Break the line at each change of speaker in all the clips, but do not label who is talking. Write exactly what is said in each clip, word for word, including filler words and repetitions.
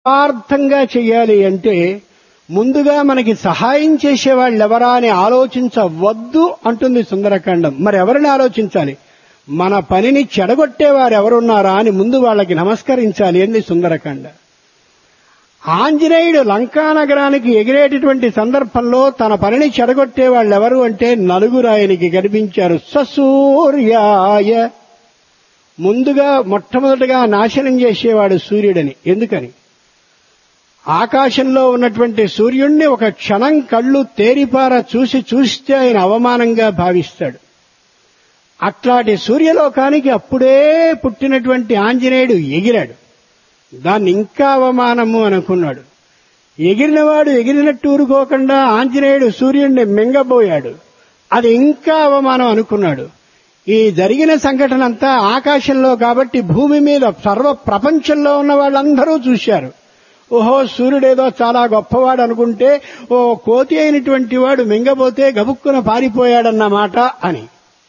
నిస్వార్థంగా చెయ్యాలి అంటే ముందుగా మనకి సహాయం చేసేవాళ్ళు ఎవరా అని ఆలోచించవద్దు అంటుంది సుందరకాండం. మరి ఎవరిని ఆలోచించాలి? మన పనిని చెడగొట్టేవారు ఎవరున్నారా అని ముందు వాళ్ళకి నమస్కరించాలి అంది సుందరకాండ. ఆంజనేయుడు లంకా నగరానికి ఎగిరేటటువంటి సందర్భంలో తన పనిని చెడగొట్టే వాళ్ళు ఎవరు అంటే నలుగురు ఆయనకి కనిపించారు. ససూర్యాయ, ముందుగా మొట్టమొదటిగా నాశనం చేసేవాడు సూర్యుడని. ఎందుకని? ఆకాశంలో ఉన్నటువంటి సూర్యుణ్ణి ఒక క్షణం కళ్ళు తేరిపార చూసి చూస్తే ఆయన అవమానంగా భావిస్తాడు. అట్లాంటి సూర్యలోకానికి అప్పుడే పుట్టినటువంటి ఆంజనేయుడు ఎగిరాడు. దాన్ని ఇంకా అవమానము అనుకున్నాడు. ఎగిరినవాడు ఎగిరినట్టు ఊరుకోకుండా ఆంజనేయుడు సూర్యుడిని మింగబోయాడు. అది ఇంకా అవమానం అనుకున్నాడు. ఈ జరిగిన సంఘటన అంతా ఆకాశంలో కాబట్టి భూమి మీద సర్వ ప్రపంచంలో ఉన్న వాళ్ళందరూ చూశారు. ఓహో, సూర్యుడేదో చాలా గొప్పవాడు అనుకుంటే ఓ కోతి అయినటువంటి వాడు మింగబోతే గబుక్కున పారిపోయాడన్నమాట అని.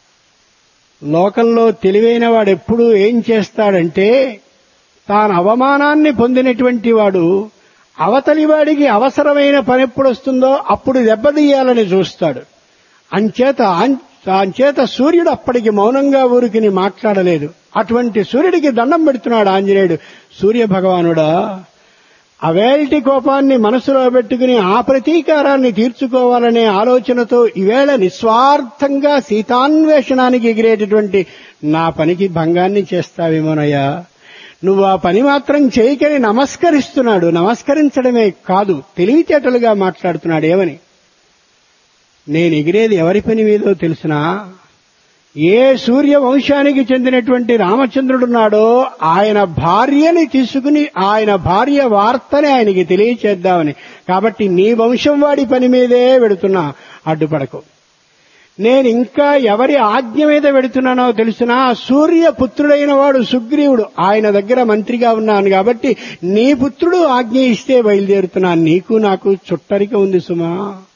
లోకంలో తెలివైన వాడు ఎప్పుడూ ఏం చేస్తాడంటే తాను అవమానాన్ని పొందినటువంటి వాడు అవతలివాడికి అవసరమైన పని ఎప్పుడు వస్తుందో అప్పుడు దెబ్బతీయాలని చూస్తాడు. అంచేత అంచేత సూర్యుడు అప్పటికి మౌనంగా ఊరికిని మాట్లాడలేదు. అటువంటి సూర్యుడికి దండం పెడుతున్నాడు ఆంజనేయుడు. సూర్య భగవానుడా, అవేల్టి కోపాన్ని మనసులో పెట్టుకుని ఆ ప్రతీకారాన్ని తీర్చుకోవాలనే ఆలోచనతో ఈవేళ నిస్వార్థంగా సీతాన్వేషణానికి ఎగిరేటటువంటి నా పనికి భంగాన్ని చేస్తావేమోనయ్యా. నువ్వు ఆ పని మాత్రం చేయకని నమస్కరిస్తున్నాడు. నమస్కరించడమే కాదు, తెలివితేటలుగా మాట్లాడుతున్నాడు. ఏమని? నేను ఎగిరేది ఎవరి పని మీదో తెలుసునా? ఏ సూర్య వంశానికి చెందినటువంటి రామచంద్రుడున్నాడో ఆయన భార్యని తీసుకుని ఆయన భార్య వార్తని ఆయనకి తెలియచేద్దామని. కాబట్టి నీ వంశం వాడి పని మీదే వెడుతున్నా, అడ్డుపడకు. నేను ఇంకా ఎవరి ఆజ్ఞ మీద వెడుతున్నానో తెలుసునా? సూర్యపుత్రుడైన వాడు సుగ్రీవుడు, ఆయన దగ్గర మంత్రిగా ఉన్నాను కాబట్టి నీ పుత్రుడు ఆజ్ఞ ఇస్తే బయలుదేరుతున్నాను. నీకు నాకు చుట్టరిక ఉంది సుమా.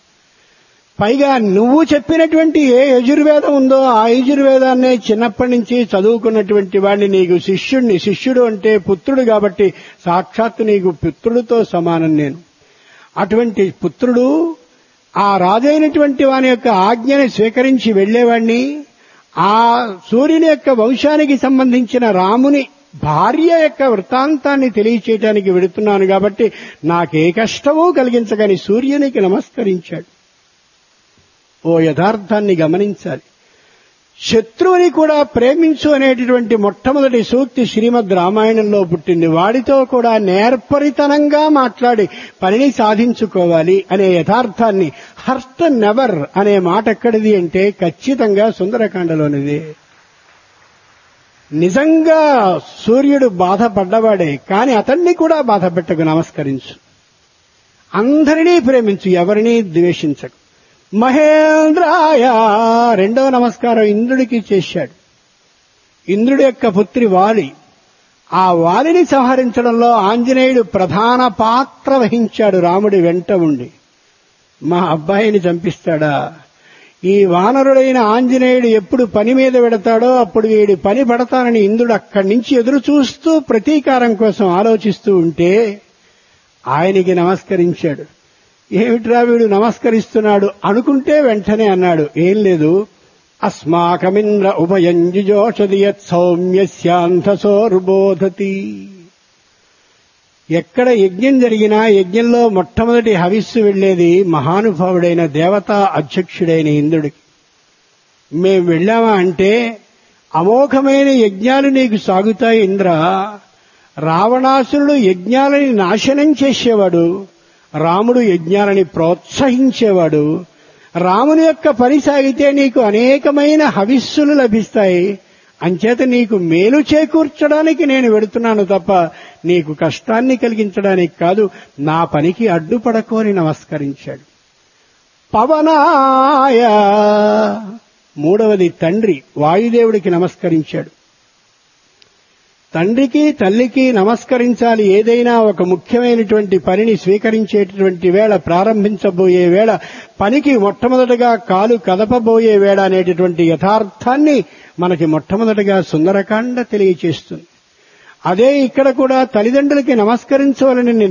పైగా నువ్వు చెప్పినటువంటి ఏ యజుర్వేదం ఉందో ఆ యజుర్వేదాన్నే చిన్నప్పటి నుంచి చదువుకున్నటువంటి వాడిని నీకు శిష్యుడిని. శిష్యుడు అంటే పుత్రుడు కాబట్టి సాక్షాత్తు నీకు పుత్రుడితో సమానం నేను. అటువంటి పుత్రుడు ఆ రాజైనటువంటి వాని యొక్క ఆజ్ఞని స్వీకరించి వెళ్లేవాణ్ణి. ఆ సూర్యుని యొక్క వంశానికి సంబంధించిన రాముని భార్య యొక్క వృత్తాంతాన్ని తెలియచేయడానికి వెడుతున్నాను కాబట్టి నాకే కష్టమూ కలిగించగాని సూర్యునికి నమస్కరించాడు. ఓ యథార్థాన్ని గమనించాలి. శత్రువుని కూడా ప్రేమించు అనేటటువంటి మొట్టమొదటి సూక్తి శ్రీమద్ రామాయణంలో పుట్టింది. వాడితో కూడా నేర్పరితనంగా మాట్లాడి పనిని సాధించుకోవాలి అనే యథార్థాన్ని హర్ట్ నెవర్ అనే మాట ఎక్కడిది అంటే ఖచ్చితంగా సుందరకాండలోనిది. నిజంగా సూర్యుడు బాధపడ్డవాడే, కానీ అతన్ని కూడా బాధ పెట్టకు, నమస్కరించు. అందరినీ ప్రేమించు, ఎవరినీ ద్వేషించకు. మహేంద్రాయ, రెండవ నమస్కారం ఇంద్రుడికి చేశాడు. ఇంద్రుడి యొక్క పుత్రి వాలి. ఆ వాలిని సంహరించడంలో ఆంజనేయుడు ప్రధాన పాత్ర వహించాడు. రాముడి వెంట ఉండి మా అబ్బాయిని చంపిస్తాడా? ఈ వానరుడైన ఆంజనేయుడు ఎప్పుడు పని మీద పెడతాడో అప్పుడు వీడి పని పడతానని ఇంద్రుడు అక్కడి నుంచి ఎదురు చూస్తూ ప్రతీకారం కోసం ఆలోచిస్తూ ఉంటే ఆయనకి నమస్కరించాడు. ఏమిట్రా వీడు నమస్కరిస్తున్నాడు అనుకుంటే వెంటనే అన్నాడు, ఏం లేదు, అస్మాకమింద్ర ఉపయంజుజోషది యత్ సౌమ్యస్యాంధసోర్బోధతి. ఎక్కడ యజ్ఞం జరిగినా యజ్ఞంలో మొట్టమొదటి హవిస్సు వెళ్లేది మహానుభావుడైన దేవతా అధ్యక్షుడైన ఇంద్రుడికి. మేం వెళ్ళామా అంటే అమోఘమైన యజ్ఞాలు నీకు సాగుతాయి ఇంద్ర. రావణాసురుడు యజ్ఞాలని నాశనం చేసేవాడు, రాముడు యజ్ఞాలని ప్రోత్సహించేవాడు. రాముని యొక్క పని సాగితే నీకు అనేకమైన హవిస్సులు లభిస్తాయి. అంచేత నీకు మేలు చేకూర్చడానికి నేను వెడుతున్నాను తప్ప నీకు కష్టాన్ని కలిగించడానికి కాదు. నా పనికి అడ్డుపడకు అని నమస్కరించాడు. పవనాయ, మూడవది తండ్రి వాయుదేవుడికి నమస్కరించాడు. తండ్రికి తల్లికి నమస్కరించాలి. ఏదైనా ఒక ముఖ్యమైనటువంటి పనిని స్వీకరించేటటువంటి వేళ, ప్రారంభించబోయే వేళ, పనికి మొట్టమొదటగా కాలు కదపబోయే వేళ అనేటటువంటి యథార్థాన్ని మనకి మొట్టమొదటగా సుందరకాండ తెలియచేస్తుంది. అదే ఇక్కడ కూడా తల్లిదండ్రులకి నమస్కరించవాలని